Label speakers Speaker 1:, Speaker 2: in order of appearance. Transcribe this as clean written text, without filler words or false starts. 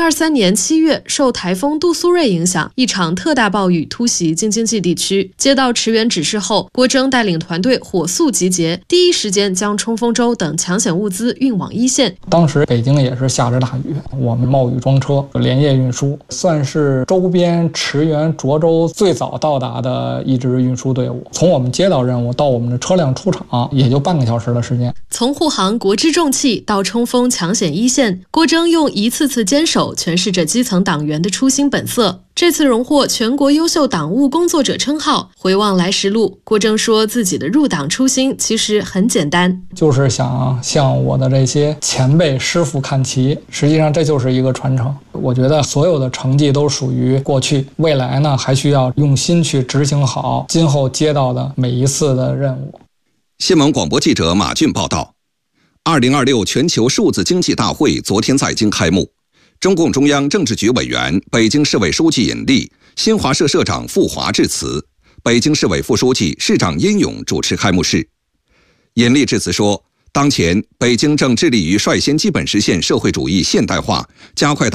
Speaker 1: 2023年7月，受台风杜苏芮影响，一场特大暴雨突袭京津冀地区。接到驰援指示后，郭征带领团队火速集结，第一时间将冲锋舟等抢险物资运往一线。
Speaker 2: 当时北京也是下着大雨，我们冒雨装车连夜运输，算是周边驰援涿州最早到达的一支运输队伍。从我们接到任务到我们的车辆出场，也就半个小时的时间。
Speaker 1: 从护航国之重器到冲锋抢险一线，郭征用一次次坚守诠释着基层党员的初心本色。这次荣获全国优秀党务工作者称号。回望来时路，郭征说自己的入党初心其实很简单，
Speaker 2: 就是想向我的这些前辈师傅看齐。实际上这就是一个传承。我觉得所有的成绩都属于过去，未来呢还需要用心去执行好今后接到的每一次的任务。
Speaker 3: 新闻广播记者马俊报道，2026全球数字经济大会昨天在京开幕。中共中央政治局委员、北京市委书记尹力、新华社社长傅华致辞，北京市委副书记、市长殷勇主持开幕式。尹力致辞说，当前北京正致力于率先基本实现社会主义现代化，加快